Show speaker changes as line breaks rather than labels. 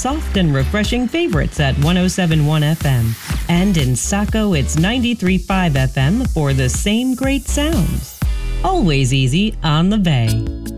soft and refreshing favorites at 107.1 FM. And in Saco, it's 93.5 FM for the same great sounds. Always easy on the Bay.